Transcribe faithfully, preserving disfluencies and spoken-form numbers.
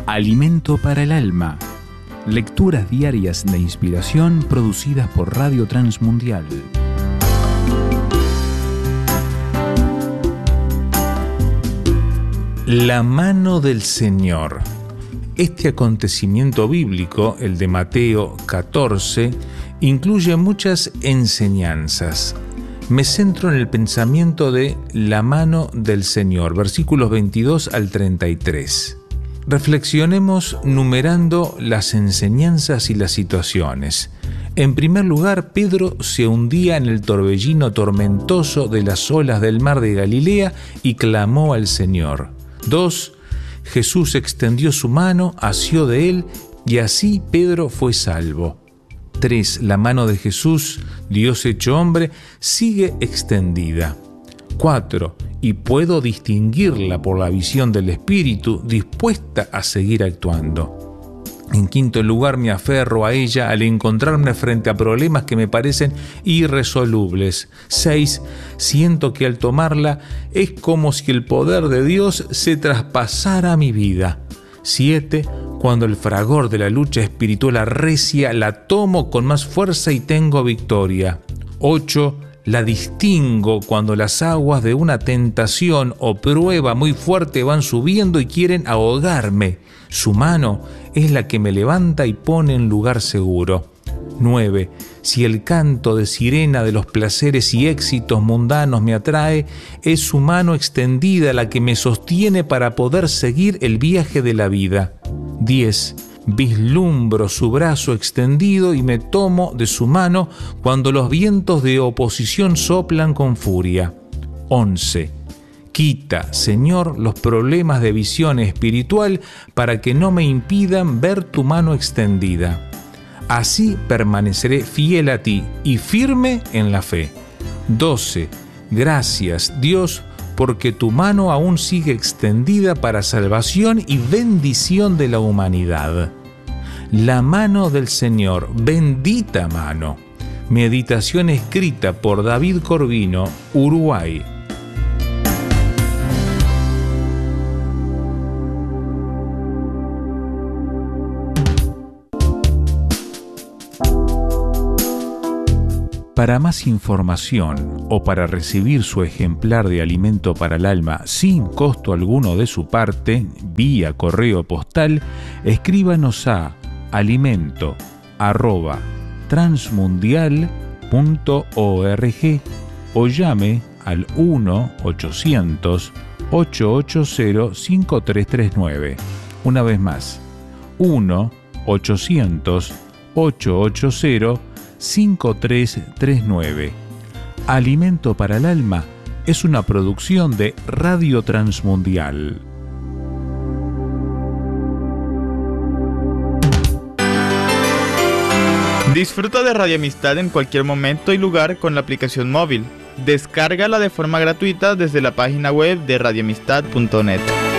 Alimento para el alma. Lecturas diarias de inspiración producidas por Radio Transmundial. La mano del Señor. Este acontecimiento bíblico, el de Mateo catorce, incluye muchas enseñanzas. Me centro en el pensamiento de la mano del Señor, versículos veintidós al treinta y tres. Reflexionemos numerando las enseñanzas y las situaciones. En primer lugar, Pedro se hundía en el torbellino tormentoso de las olas del mar de Galilea y clamó al Señor. Dos, Jesús extendió su mano, asió de él y así Pedro fue salvo. Tres, la mano de Jesús, Dios hecho hombre, sigue extendida. Cuatro, y puedo distinguirla por la visión del Espíritu, dispuesta a seguir actuando. En quinto lugar, me aferro a ella al encontrarme frente a problemas que me parecen irresolubles. Seis, siento que al tomarla es como si el poder de Dios se traspasara a mi vida. Siete, cuando el fragor de la lucha espiritual arrecia, la tomo con más fuerza y tengo victoria. Ocho, la distingo cuando las aguas de una tentación o prueba muy fuerte van subiendo y quieren ahogarme. Su mano es la que me levanta y pone en lugar seguro. Nueve. Si el canto de sirena de los placeres y éxitos mundanos me atrae, es su mano extendida la que me sostiene para poder seguir el viaje de la vida. Diez. Vislumbro su brazo extendido y me tomo de su mano cuando los vientos de oposición soplan con furia. Once. Quita, Señor, los problemas de visión espiritual para que no me impidan ver tu mano extendida. Así permaneceré fiel a ti y firme en la fe. Doce. Gracias, Dios, porque tu mano aún sigue extendida para salvación y bendición de la humanidad. La mano del Señor, bendita mano. Meditación escrita por David Corvino, Uruguay. Para más información o para recibir su ejemplar de Alimento para el Alma sin costo alguno de su parte, vía correo postal, escríbanos a alimento arroba transmundial punto org o llame al uno ochocientos, ochocientos ochenta, cinco tres tres nueve. Una vez más, uno ochocientos, ochocientos ochenta, cinco tres tres nueve. Alimento para el Alma es una producción de Radio Transmundial. Disfruta de Radio Amistad en cualquier momento y lugar con la aplicación móvil. Descárgala de forma gratuita desde la página web de radio amistad punto net.